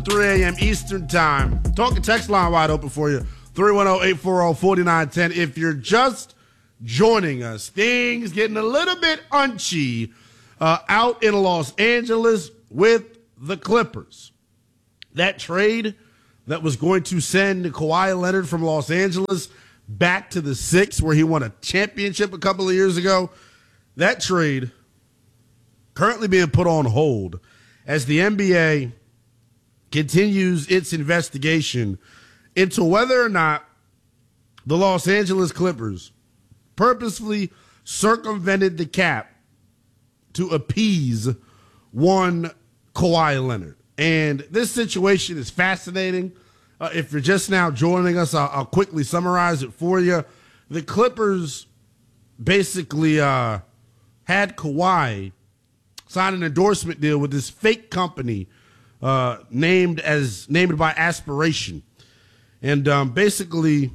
3 a.m. Eastern Time. Talking text line wide open for you. 310-840-4910. If you're just joining us, things getting a little bit unchy out in Los Angeles with the Clippers. That trade that was going to send Kawhi Leonard from Los Angeles back to the Six, where he won a championship a couple of years ago, that trade currently being put on hold as the NBA continues its investigation into whether or not the Los Angeles Clippers purposefully circumvented the cap to appease one Kawhi Leonard. And this situation is fascinating. If you're just now joining us, I'll quickly summarize it for you. The Clippers basically had Kawhi sign an endorsement deal with this fake company named by Aspiration. And basically,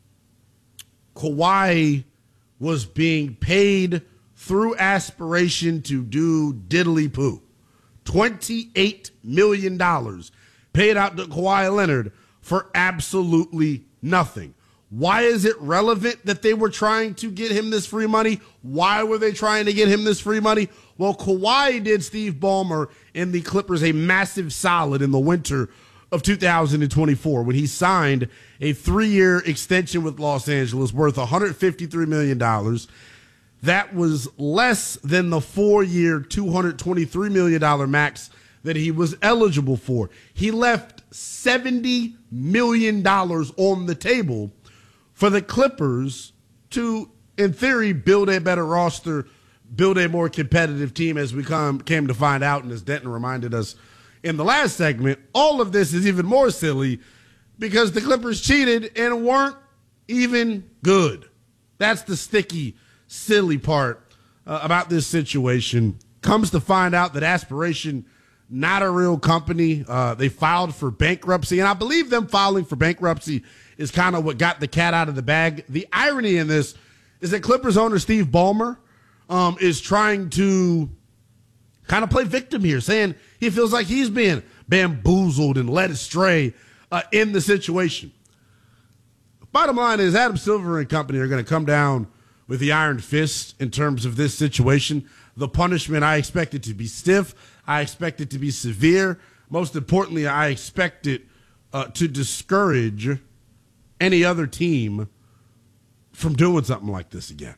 Kawhi was being paid through Aspiration to do diddly poo. $28 million paid out to Kawhi Leonard for absolutely nothing. Why is it relevant that they were trying to get him this free money? Why were they trying to get him this free money? Well, Kawhi did Steve Ballmer and the Clippers a massive solid in the winter of 2024 when he signed a 3-year extension with Los Angeles worth $153 million. That was less than the 4-year, $223 million max that he was eligible for. He left $70 million on the table for the Clippers to, in theory, build a better roster, build a more competitive team, as we came to find out, and as Denton reminded us in the last segment. All of this is even more silly because the Clippers cheated and weren't even good. That's the sticky, silly part about this situation. Comes to find out that Aspiration, not a real company. They filed for bankruptcy, and I believe them filing for bankruptcy is kind of what got the cat out of the bag. The irony in this is that Clippers owner Steve Ballmer is trying to kind of play victim here, saying he feels like he's being bamboozled and led astray in the situation. Bottom line is Adam Silver and company are going to come down with the iron fist in terms of this situation. The punishment, I expect it to be stiff. I expect it to be severe. Most importantly, I expect it to discourage any other team from doing something like this again.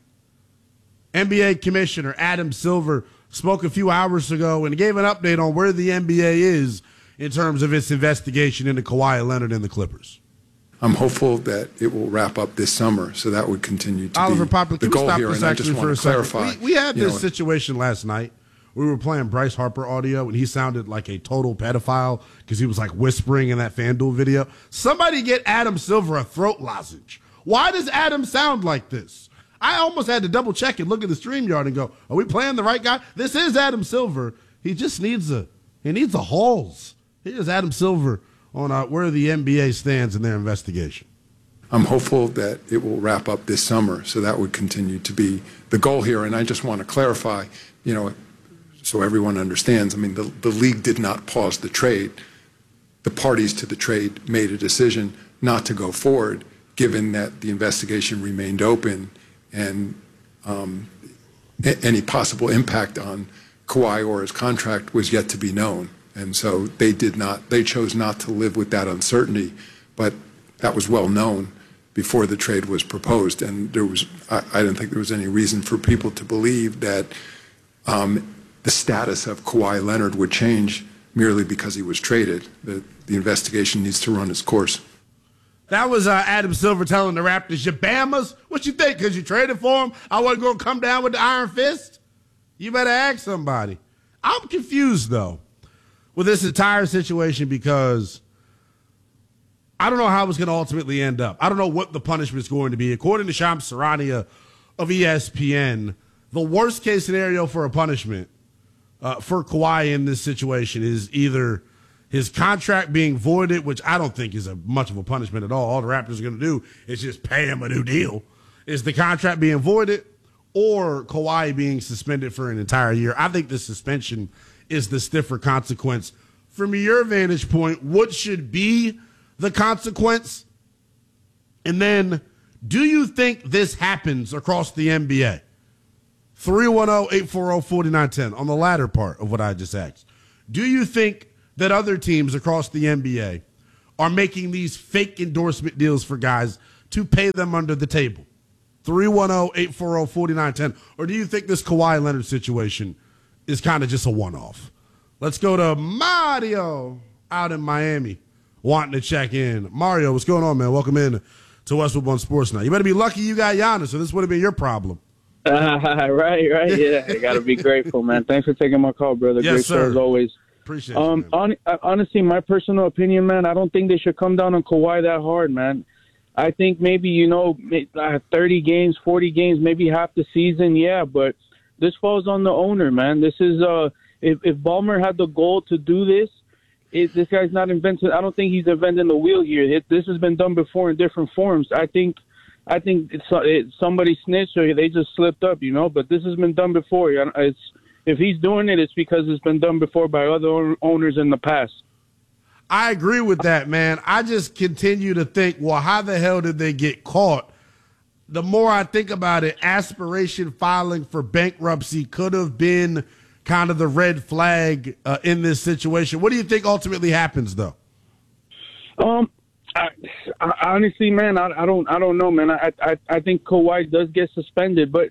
NBA Commissioner Adam Silver spoke a few hours ago and gave an update on where the NBA is in terms of its investigation into Kawhi Leonard and the Clippers. I'm hopeful that it will wrap up this summer, so that would continue to Oliver be Poplar, the goal here. And I just want to clarify. We had this situation last night. We were playing Bryce Harper audio, and he sounded like a total pedophile because he was like whispering in that FanDuel video. Somebody get Adam Silver a throat lozenge. Why does Adam sound like this? I almost had to double check and look at the StreamYard and go, are we playing the right guy? This is Adam Silver. He just needs a halls. Here's Adam Silver on where the NBA stands in their investigation. I'm hopeful that it will wrap up this summer, so that would continue to be the goal here. And I just want to clarify, so everyone understands, I mean, the league did not pause the trade. The parties to the trade made a decision not to go forward, given that the investigation remained open and any possible impact on Kawhi or his contract was yet to be known. And so they chose not to live with that uncertainty, but that was well known before the trade was proposed. And I didn't think there was any reason for people to believe that the status of Kawhi Leonard would change merely because he was traded. The investigation needs to run its course. That was Adam Silver telling the Raptors, you Bamas, what you think? Because you traded for him, I wasn't going to come down with the iron fist? You better ask somebody. I'm confused, though, with this entire situation because I don't know how it's going to ultimately end up. I don't know what the punishment is going to be. According to Shams Charania of ESPN, the worst case scenario for a punishment for Kawhi in this situation is either his contract being voided, which I don't think is much of a punishment at all. All the Raptors are going to do is just pay him a new deal. Is the contract being voided or Kawhi being suspended for an entire year? I think the suspension is the stiffer consequence from your vantage point, what should be the consequence? And then, do you think this happens across the NBA? 310-840-4910 on the latter part of what I just asked. Do you think that other teams across the NBA are making these fake endorsement deals for guys to pay them under the table? 310-840-4910. Or do you think this Kawhi Leonard situation is kind of just a one-off? Let's go to Mario out in Miami wanting to check in. Mario, what's going on, man? Welcome in to Westwood One Sports Night. You better be lucky you got Giannis, so this would have been your problem. Right. Yeah, I got to be grateful, man. Thanks for taking my call, brother. Yes, Great sir. show as always. Appreciate it, man. Honestly, my personal opinion, man, I don't think they should come down on Kawhi that hard, man. I think maybe, 30 games, 40 games, maybe half the season, yeah, but this falls on the owner, man. This is if Ballmer had the goal to do this, this guy's not inventing. I don't think he's inventing the wheel here. This has been done before in different forms. I think somebody snitched or they just slipped up, but this has been done before. If he's doing it, it's because it's been done before by other owners in the past. I agree with that, man. I just continue to think, well, how the hell did they get caught? The more I think about it, aspiration filing for bankruptcy could have been kind of the red flag in this situation. What do you think ultimately happens, though? I honestly, man, I don't know, man. I think Kawhi does get suspended, but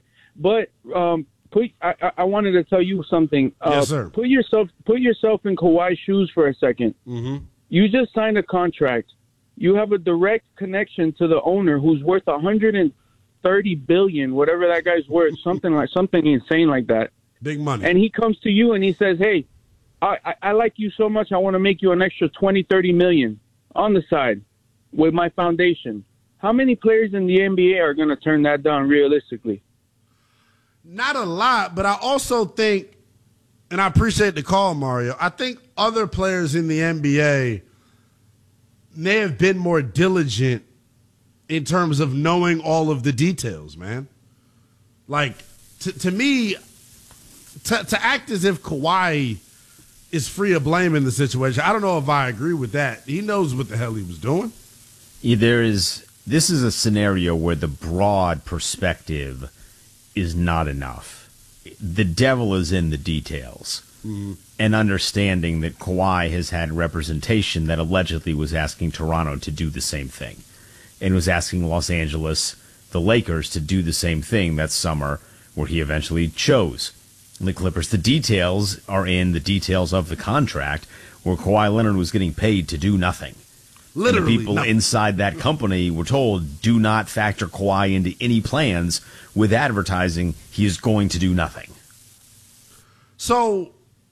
I wanted to tell you something. Yes, sir. Put yourself in Kawhi's shoes for a second. Mm-hmm. You just signed a contract. You have a direct connection to the owner who's worth $130 billion, whatever that guy's worth, something insane like that. Big money. And he comes to you and he says, "Hey, I like you so much. I want to make you an extra 20-30 million on the side with my foundation." How many players in the NBA are going to turn that down realistically? Not a lot, but I also think, and I appreciate the call, Mario, I think other players in the NBA may have been more diligent in terms of knowing all of the details, man. Like, to me, to act as if Kawhi is free of blame in the situation, I don't know if I agree with that. He knows what the hell he was doing. This is a scenario where the broad perspective is not enough. The devil is in the details. Mm-hmm. And understanding that Kawhi has had representation that allegedly was asking Toronto to do the same thing and was asking Los Angeles, the Lakers, to do the same thing that summer where he eventually chose the Clippers. The details are in the details of the contract where Kawhi Leonard was getting paid to do nothing. Literally, and the people nothing. Inside that company were told, do not factor Kawhi into any plans with advertising. He is going to do nothing. So,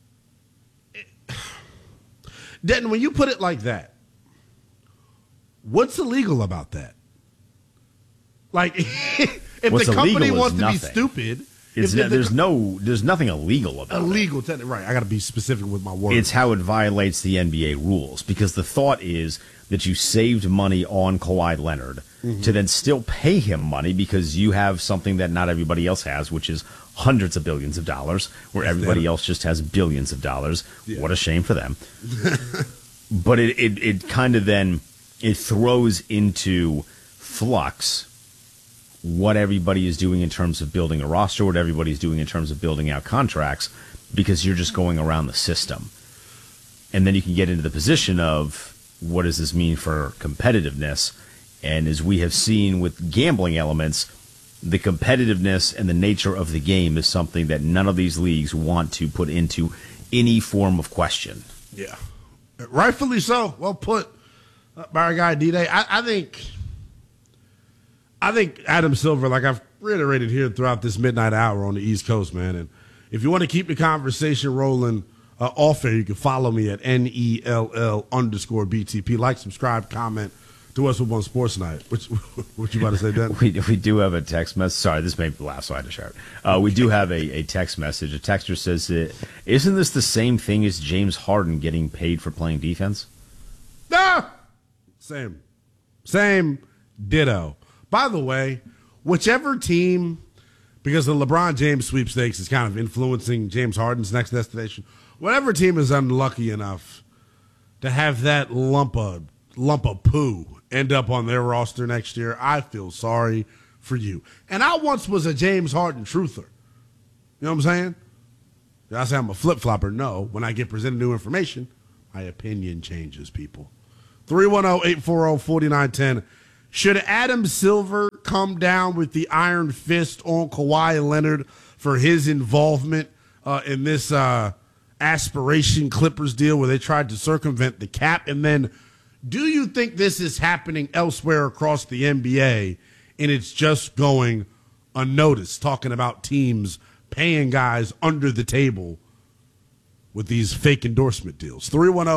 Denton, when you put it like that, what's illegal about that? Like, if the company wants to be stupid, there's nothing illegal about it. Right, I got to be specific with my words. It's how it violates the NBA rules, because the thought is that you saved money on Kawhi Leonard to then still pay him money because you have something that not everybody else has, which is hundreds of billions of dollars, where everybody else just has billions of dollars. Yeah. What a shame for them. But it kind of then it throws into flux what everybody is doing in terms of building a roster, what everybody's doing in terms of building out contracts, because you're just going around the system. And then you can get into the position of, what does this mean for competitiveness? And as we have seen with gambling elements, the competitiveness and the nature of the game is something that none of these leagues want to put into any form of question. Yeah. Rightfully so. Well put by our guy D-Day. I think Adam Silver, like I've reiterated here throughout this midnight hour on the East Coast, man, and if you want to keep the conversation rolling off air, you can follow me at NELL_BTP. Like, subscribe, comment to us with One Sports Night. What you about to say, Dan? We do have a text message. Sorry, this may be last, so I had to share it. We do have a text message. A texter says, isn't this the same thing as James Harden getting paid for playing defense? Ah! Same. Ditto. By the way, whichever team, because the LeBron James sweepstakes is kind of influencing James Harden's next destination, whatever team is unlucky enough to have that lump of poo end up on their roster next year, I feel sorry for you. And I once was a James Harden truther. You know what I'm saying? Did I say I'm a flip-flopper? No. When I get presented new information, my opinion changes, people. 310-840-4910. Should Adam Silver come down with the iron fist on Kawhi Leonard for his involvement in this aspiration Clippers deal where they tried to circumvent the cap? And then do you think this is happening elsewhere across the NBA and it's just going unnoticed, talking about teams paying guys under the table with these fake endorsement deals?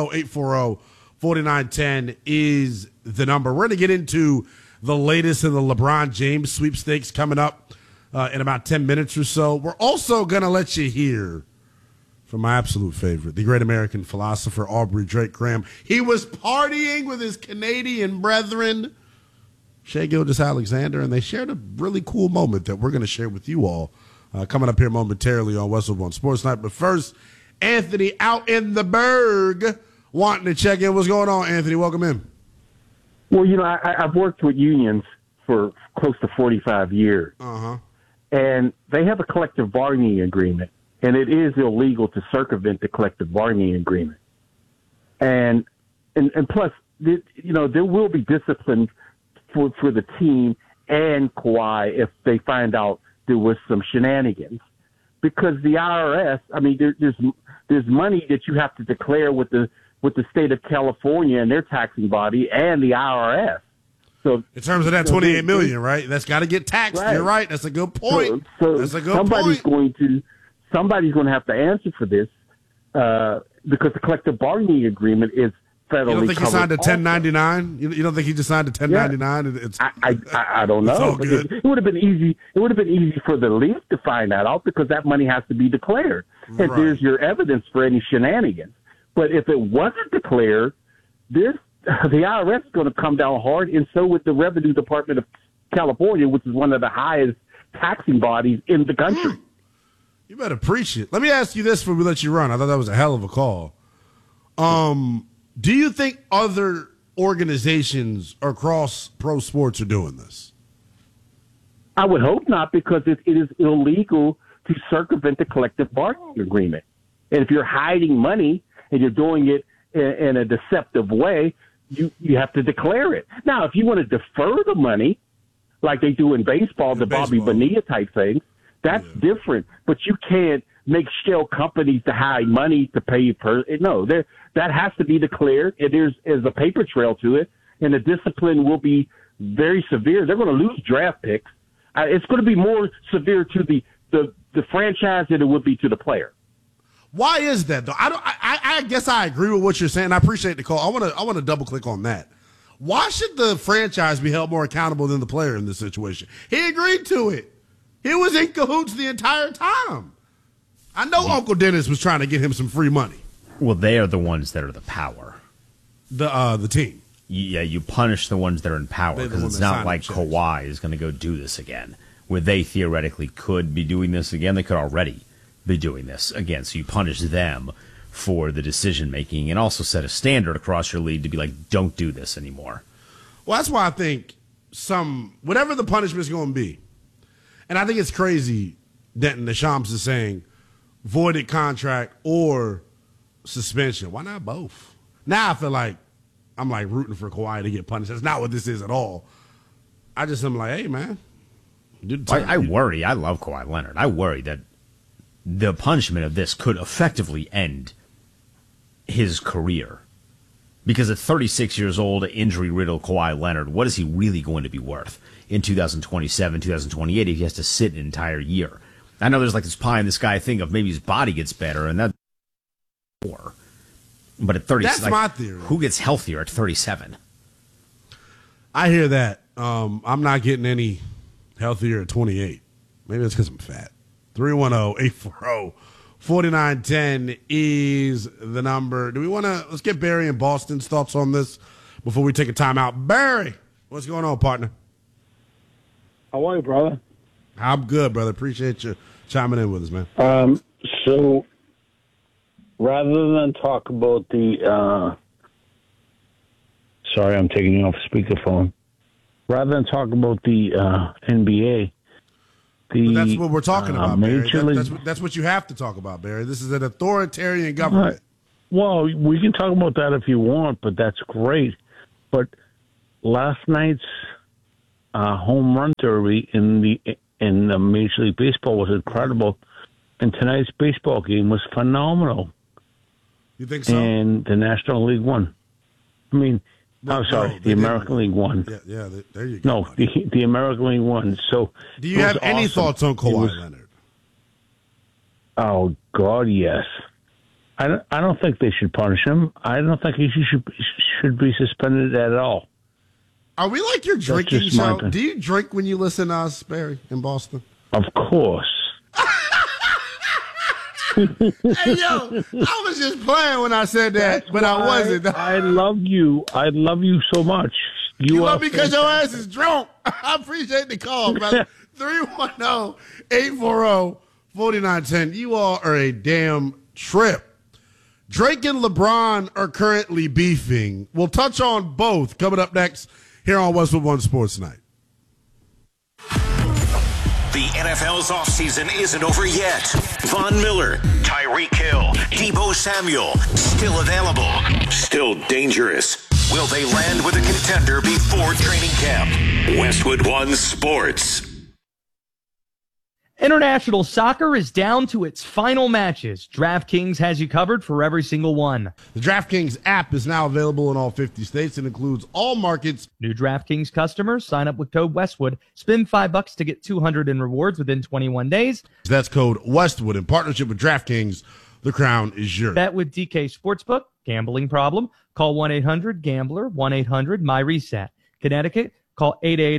310-840-4910 is the number. We're going to get into the latest in the LeBron James sweepstakes coming up in about 10 minutes or so. We're also going to let you hear from my absolute favorite, the great American philosopher, Aubrey Drake Graham. He was partying with his Canadian brethren, Shai Gilgeous-Alexander, and they shared a really cool moment that we're going to share with you all coming up here momentarily on Westwood One Sports Night. But first, Anthony out in the Berg wanting to check in. What's going on, Anthony? Welcome in. Well, I've worked with unions for close to 45 years, and they have a collective bargaining agreement, and it is illegal to circumvent the collective bargaining agreement. And plus, there will be discipline for the team and Kawhi if they find out there was some shenanigans, because the IRS, I mean, there's money that you have to declare with the state of California and their taxing body and the IRS. So in terms of that $28 million, right? That's got to get taxed. Right. You're right. That's a good point. So that's a good somebody's point. Somebody's going to have to answer for this because the collective bargaining agreement is federally. You don't think he signed a 1099? You don't think he just signed a 1099? Yeah. I don't know. It's all good. It would have been easy. It would have been easy for the league to find that out because that money has to be declared, and there's your evidence for any shenanigans. But if it wasn't declared, the IRS is going to come down hard, and so would the Revenue Department of California, which is one of the highest taxing bodies in the country. You better preach it. Let me ask you this before we let you run. I thought that was a hell of a call. Do you think other organizations across pro sports are doing this? I would hope not, because it is illegal to circumvent the collective bargaining agreement. And if you're hiding money and you're doing it in a deceptive way, you have to declare it. Now, if you want to defer the money, like they do in baseball, the Bobby Bonilla type thing, that's different. But you can't make shell companies to hide money to pay you that has to be declared. There's a paper trail to it, and the discipline will be very severe. They're going to lose draft picks. It's going to be more severe to the franchise than it would be to the player. Why is that though? I guess I agree with what you're saying. I appreciate the call. I want to double click on that. Why should the franchise be held more accountable than the player in this situation? He agreed to it. He was in cahoots the entire time. I know Uncle Dennis was trying to get him some free money. Well, they are the ones that are the power. The team. Yeah, you punish the ones that are in power, because it's not like Kawhi is going to go do this again, where they theoretically could be doing this again. They could already be doing this again. So you punish them for the decision-making and also set a standard across your league to be like, don't do this anymore. Well, that's why I think whatever the punishment is going to be, and I think it's crazy Denton Deschamps is saying voided contract or suspension. Why not both? Now I feel like I'm like rooting for Kawhi to get punished. That's not what this is at all. I'm like, hey, man. I worry. I love Kawhi Leonard. I worry that the punishment of this could effectively end his career. Because at 36 years old, injury-riddled Kawhi Leonard, what is he really going to be worth in 2027, 2028 if he has to sit an entire year? I know there's like this pie in the sky thing of maybe his body gets better, and that's more. But at 36, that's my theory. Who gets healthier at 37? I hear that. I'm not getting any healthier at 28. Maybe it's because I'm fat. 310-840-4910 is the number. Let's get Barry and Boston's thoughts on this before we take a timeout. Barry, what's going on, partner? How are you, brother? I'm good, brother. Appreciate you chiming in with us, man. So rather than talk about the sorry, I'm taking you off speakerphone. Rather than talk about the NBA, but that's what we're talking about, Barry. League... That's what you have to talk about, Barry. This is an authoritarian government. Right. Well, we can talk about that if you want, but that's great. But last night's home run derby in the Major League Baseball was incredible, and tonight's baseball game was phenomenal. You think so? And the National League won. I mean, the American League won. Yeah, there you go. No, the American League won. So, do you have any thoughts on Kawhi Leonard? Oh God, yes. I don't think they should punish him. I don't think he should be suspended at all. Are we like your drinking show? Do you drink when you listen to us, Barry, in Boston? Of course. Hey, yo, I was just playing when I said that, but I wasn't. I love you. I love you so much. You love me because your ass is drunk. I appreciate the call, brother. 310-840-4910. You all are a damn trip. Drake and LeBron are currently beefing. We'll touch on both coming up next here on Westwood One Sports Night. The NFL's offseason isn't over yet. Von Miller, Tyreek Hill, Deebo Samuel, still available, still dangerous. Will they land with a contender before training camp? Westwood One Sports. International soccer is down to its final matches. DraftKings has you covered for every single one. The DraftKings app is now available in all 50 states and includes all markets. New DraftKings customers sign up with code Westwood. Spend $5 to get $200 in rewards within 21 days. That's code Westwood. In partnership with DraftKings, the crown is yours. Bet with DK Sportsbook. Gambling problem? Call 1-800-GAMBLER, 1-800-MyReset. Connecticut, call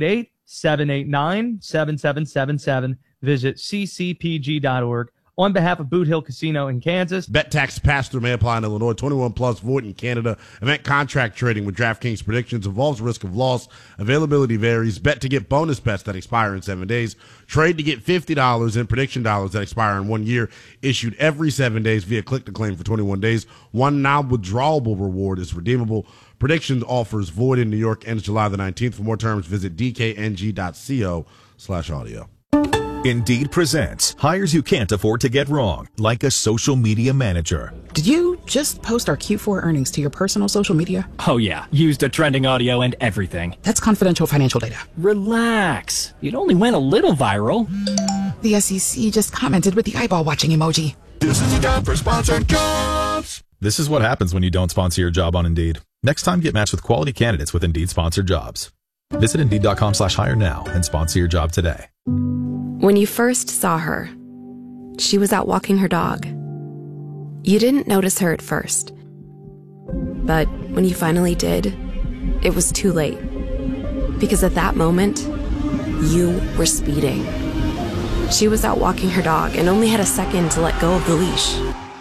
888-789-7777. Visit ccpg.org. On behalf of Boot Hill Casino in Kansas. Bet tax pass-through may apply in Illinois. 21 plus, void in Canada. Event contract trading with DraftKings predictions involves risk of loss. Availability varies. Bet to get bonus bets that expire in 7 days. Trade to get $50 in prediction dollars that expire in 1 year. Issued every 7 days via click to claim for 21 days. One non-withdrawable reward is redeemable. Predictions offers void in New York ends July the 19th. For more terms, visit dkng.co/audio. Indeed presents hires you can't afford to get wrong, like a social media manager. Did you just post our Q4 earnings to your personal social media? Oh yeah, used a trending audio and everything. That's confidential financial data. Relax. It only went a little viral. The SEC just commented with the eyeball watching emoji. This is a job for sponsored jobs. This is what happens when you don't sponsor your job on Indeed. Next time, get matched with quality candidates with Indeed sponsored jobs. Visit Indeed.com/hire now and sponsor your job today. When you first saw her, she was out walking her dog. You didn't notice her at first. But when you finally did, it was too late. Because at that moment, you were speeding. She was out walking her dog and only had a second to let go of the leash.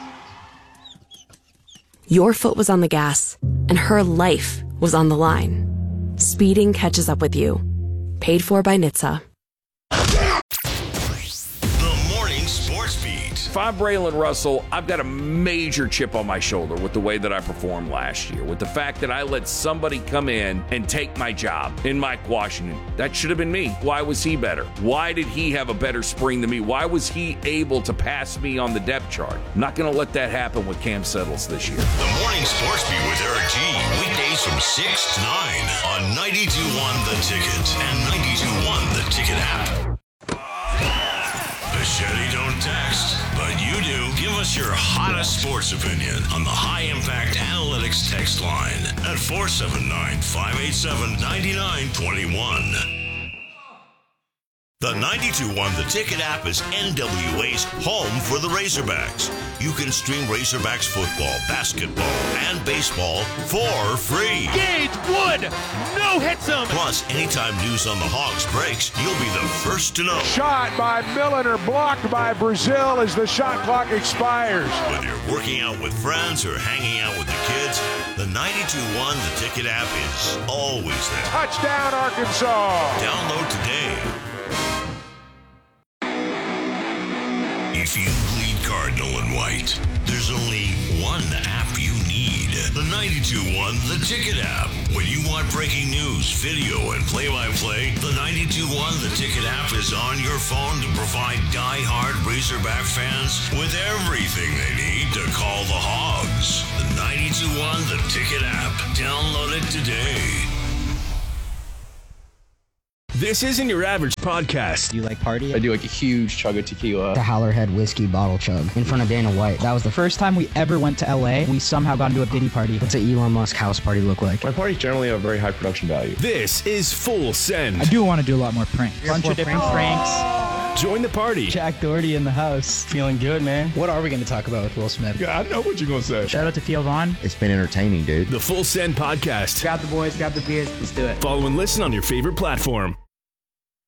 Your foot was on the gas, and her life was on the line. Speeding catches up with you. Paid for by NHTSA. If I'm Braylon Russell, I've got a major chip on my shoulder with the way that I performed last year, with the fact that I let somebody come in and take my job in Mike Washington. That should have been me. Why was he better? Why did he have a better spring than me? Why was he able to pass me on the depth chart? I'm not going to let that happen with Cam Settles this year. The Morning Sports Beat with Eric G. Weekdays from 6 to 9 on 92.1 The Ticket and 92.1 The Ticket app. Machete don't text, but you do. Give us your hottest sports opinion on the High Impact Analytics text line at 479-587-9921. The 92.1 The Ticket app is NWA's home for the Razorbacks. You can stream Razorbacks football, basketball, and baseball for free. Gage Wood, no hits him. Plus, anytime news on the Hogs breaks, you'll be the first to know. Shot by Milliner, blocked by Brazil as the shot clock expires. Whether you're working out with friends or hanging out with the kids, the 92.1 The Ticket app is always there. Touchdown, Arkansas. Download today. If you bleed Cardinal and White, there's only one app you need. The 92.1 The Ticket app. When you want breaking news, video, and play-by-play, the 92.1 The Ticket app is on your phone to provide die-hard Razorback fans with everything they need to call the Hogs. The 92.1 The Ticket app. Download it today. This isn't your average podcast. Do you like party? I do like a huge chug of tequila. The Howlerhead whiskey bottle chug in front of Dana White. That was the first time we ever went to LA. We somehow got into a Diddy party. What's an Elon Musk house party look like? My parties generally have a very high production value. This is Full Send. I do want to do a lot more pranks. Bunch of different pranks. Join the party. Jack Doherty in the house. Feeling good, man. What are we going to talk about with Will Smith? Yeah, I know what you're going to say. Shout out to Theo Vaughn. It's been entertaining, dude. The Full Send podcast. Grab the boys, grab the beers. Let's do it. Follow and listen on your favorite platform.